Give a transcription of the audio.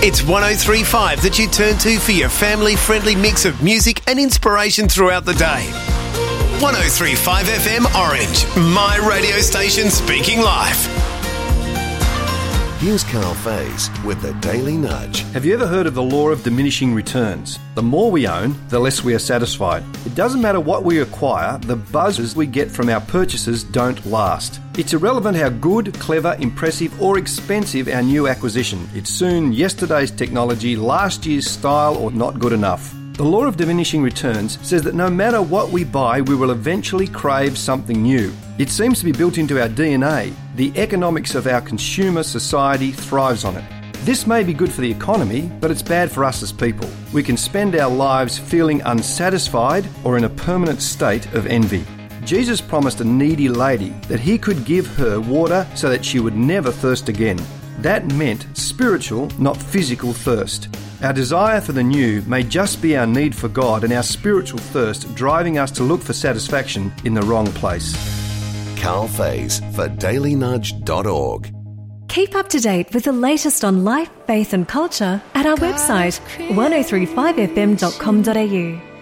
It's 103.5 that you turn to for your family-friendly mix of music and inspiration throughout the day. 103.5 FM Orange, my radio station speaking life. Here's Carl Faze with the Daily Nudge. Have you ever heard of the law of diminishing returns? The more we own, the less we are satisfied. It doesn't matter what we acquire, the buzzes we get from our purchases don't last. It's irrelevant how good, clever, impressive or expensive our new acquisition. It's soon yesterday's technology, last year's style or not good enough. The law of diminishing returns says that no matter what we buy, we will eventually crave something new. It seems to be built into our DNA. The economics of our consumer society thrives on it. This may be good for the economy, but it's bad for us as people. We can spend our lives feeling unsatisfied or in a permanent state of envy. Jesus promised a needy lady that he could give her water so that she would never thirst again. That meant spiritual, not physical thirst. Our desire for the new may just be our need for God and our spiritual thirst driving us to look for satisfaction in the wrong place. Carl Faze for dailynudge.org. Keep up to date with the latest on life, faith and culture at our website 1035fm.com.au.